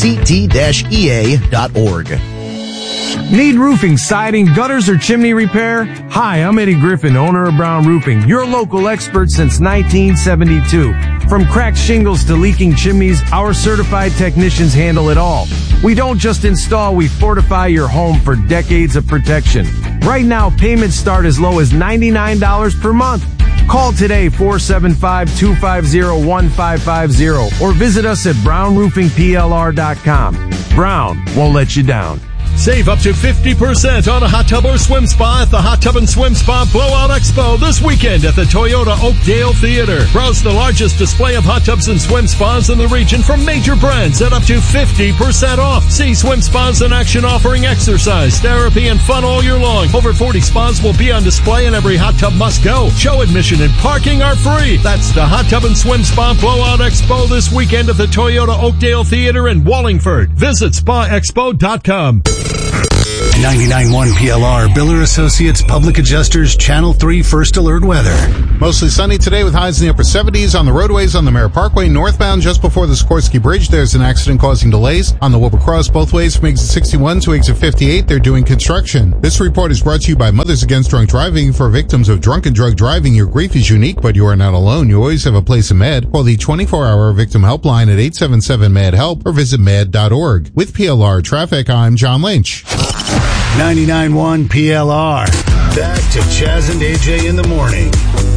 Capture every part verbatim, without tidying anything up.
c t dash e a dot org. Need roofing, siding, gutters, or chimney repair? Hi, I'm Eddie Griffin, owner of Brown Roofing, your local expert since nineteen seventy-two. From cracked shingles to leaking chimneys, our certified technicians handle it all. We don't just install, we fortify your home for decades of protection. Right now, payments start as low as ninety-nine dollars per month. Call today, four seven five, two five zero, one five five zero, or visit us at brown roofing p l r dot com. Brown won't let you down. Save up to fifty percent on a hot tub or swim spa at the Hot Tub and Swim Spa Blowout Expo this weekend at the Toyota Oakdale Theater. Browse the largest display of hot tubs and swim spas in the region from major brands at up to fifty percent off. See swim spas in action offering exercise, therapy, and fun all year long. Over forty spas will be on display and every hot tub must go. Show admission and parking are free. That's the Hot Tub and Swim Spa Blowout Expo this weekend at the Toyota Oakdale Theater in Wallingford. Visit spa expo dot com. ninety-nine point one P L R, Biller Associates Public Adjusters, Channel three First Alert Weather. Mostly sunny today with highs in the upper seventies on the roadways on the Merritt Parkway northbound just before the Sikorsky Bridge. There's an accident causing delays on the Wilbur Cross both ways from exit sixty-one to exit fifty-eight. They're doing construction. This report is brought to you by Mothers Against Drunk Driving. For victims of drunk and drug driving, your grief is unique, but you are not alone. You always have a place in Med. Call the twenty-four hour victim helpline at eight seven seven M A D help or visit med dot org. With P L R Traffic, I'm John Lynch. ninety-nine point one P L R. Back to Chaz and A J in the morning.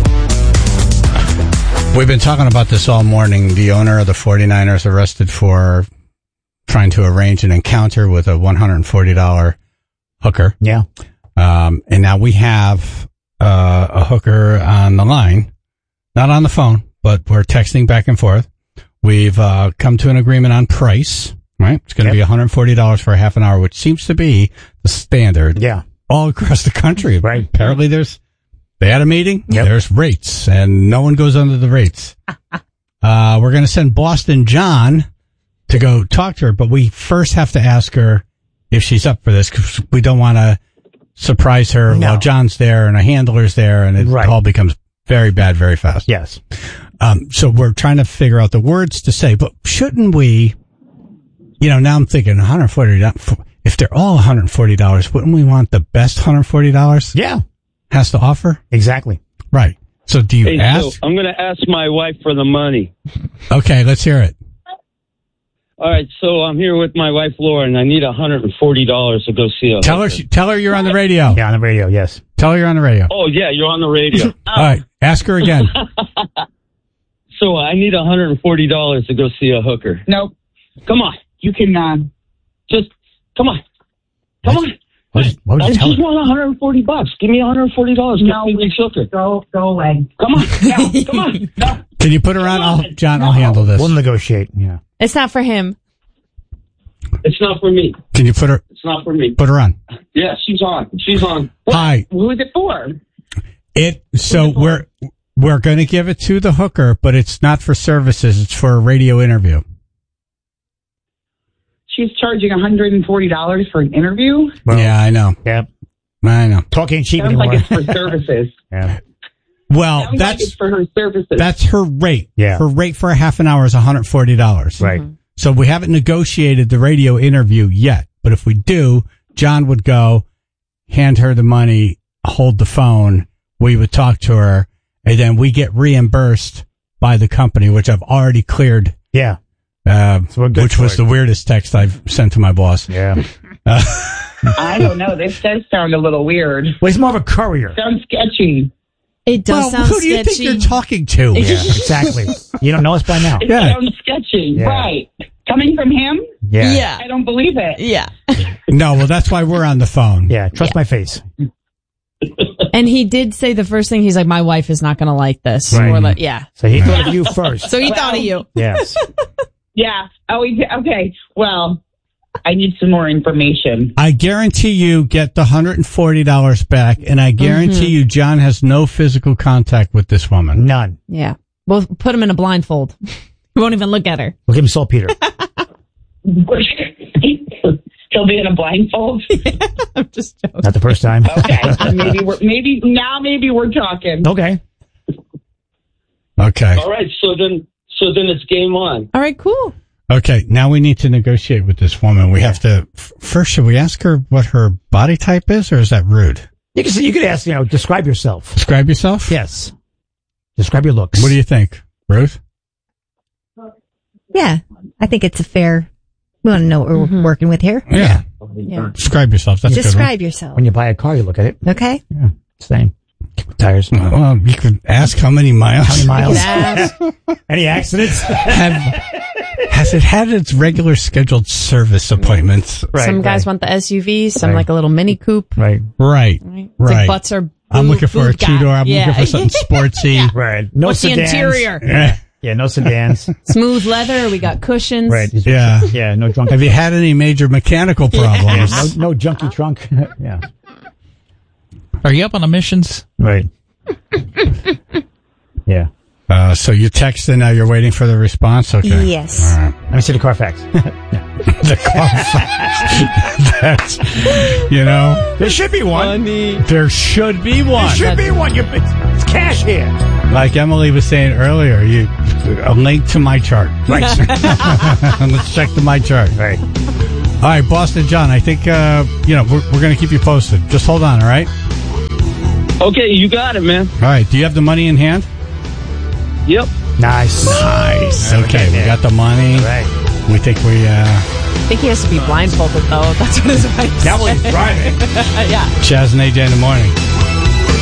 We've been talking about this all morning. The owner of the forty-niners arrested for trying to arrange an encounter with a one hundred forty dollars hooker. Yeah. Um, and now we have uh, a hooker on the line, not on the phone, but we're texting back and forth. We've uh, come to an agreement on price. Right, it's going to yep. be one hundred forty dollars for a half an hour, which seems to be the standard. Yeah, all across the country. Right. Apparently, there's they had a meeting. Yep. There's rates, and no one goes under the rates. uh, we're going to send Boston John to go talk to her, but we first have to ask her if she's up for this because we don't want to surprise her no. while John's there and a handler's there, and it right. all becomes very bad very fast. Yes. Um. So we're trying to figure out the words to say, but shouldn't we? You know, now I'm thinking one hundred forty dollars. If they're all one hundred forty dollars, wouldn't we want the best one hundred forty dollars? Yeah. Has to offer? Exactly. Right. So do you hey, ask? So I'm going to ask my wife for the money. Okay, let's hear it. All right, so I'm here with my wife, Laura, and I need one hundred forty dollars to go see her. Tell her, tell her you're on the radio. Yeah, on the radio, yes. Tell her you're on the radio. Oh, yeah, you're on the radio. All right, ask her again. So I need one hundred forty dollars to go see a hooker. Nope. Come on. You can, uh, just, come on. Come on. What, what I just her? want one hundred forty bucks. Give me one hundred forty dollars. No, Get me hooker. Go, go away. Come on. No, come on. No. Can you put her on? I'll, John, no. I'll handle this. We'll negotiate, yeah. It's not for him. It's not for me. Can you put her? It's not for me. Put her on. Yeah, she's on. She's on. What? Hi. Who is it for? It, so we're, we're going to give it to the hooker, but it's not for services. It's for a radio interview. She's charging one hundred forty dollars for an interview? Well, yeah, I know. Yep. I know. Talking cheap Sounds anymore. like it's for services. Yeah. Well, Sounds that's like it's for her services. That's her rate. Yeah. Her rate for a half an hour is one hundred forty dollars. Right. Mm-hmm. So we haven't negotiated the radio interview yet. But if we do, John would go, hand her the money, hold the phone. We would talk to her, and then we get reimbursed by the company, which I've already cleared. Yeah. Uh, so which was it. the weirdest text I've sent to my boss. Yeah. Uh, I don't know. This does sound a little weird. Well, he's more of a courier. Sounds sketchy. It does well, sound who do you sketchy. think you're talking to? Yeah, exactly. You don't know us by now. It Yeah. sounds sketchy. Yeah. Right. Coming from him? Yeah. Yeah. I don't believe it. Yeah. No, well, that's why we're on the phone. Yeah, trust Yeah. my face. And he did say the first thing, he's like, my wife is not going to like this. Right. Or like, yeah. So he thought of you first. So he Well, thought of you. Yes. Yeah. Oh, he- okay. Well, I need some more information. I guarantee you get the one hundred forty dollars back, and I guarantee Mm-hmm. you John has no physical contact with this woman. None. Yeah. We'll put him in a blindfold. We won't even look at her. We'll give him saltpeter. He'll be in a blindfold. I'm just joking. Not the first time. Okay. maybe we're maybe now maybe we're talking. Okay. Okay. All right, so then, so then it's game on. All right, cool. Okay, now we need to negotiate with this woman. We have to, f- first, should we ask her what her body type is, or is that rude? You can you could ask, you know, describe yourself. Describe yourself? Yes. Describe your looks. What do you think, Ruth? Yeah, I think it's a fair. We want to know what we're Mm-hmm. working with here. Yeah. Yeah. Describe yourself. That's Describe good. yourself. When you buy a car, you look at it. Okay. Yeah. Same. Tires. Right? Well, you could ask how many miles. How many miles? Ask. Any accidents? Have, has it had its regular scheduled service appointments? Right, some guys right. want the S U V, some Right. like a little mini coupe. Right. Right. Right. It's Right. like butts are. I'm boob- looking for a boob guy. two-door. I'm Yeah. looking for something sportsy. Yeah. Right. No What's the sedans. interior? Yeah. Yeah, no sedans. Smooth leather. We got cushions. Right. Yeah. Yeah, no drunk. Have you had any major mechanical problems? Yeah, no, no junky trunk. Yeah. Are you up on emissions? Right. Yeah. Uh, so you texted, now you're waiting for the response? Okay. Yes. All right. Let me see the Carfax. The Carfax. That's, you know, There should be one. there should be one. There should be one. You, it's cash here. Like Emily was saying earlier, you a link to my chart. Right. Let's check the my chart. Right. All right, Boston John, I think, uh, you know, we're, we're going to keep you posted. Just hold on, all right? Okay, you got it, man. All right, do you have the money in hand? Yep. Nice. Nice. Okay, we got the money. All right. We think we, uh, I think he has to be blindfolded though. That's what his wife That said. was driving. Yeah. Chaz and A J in the morning.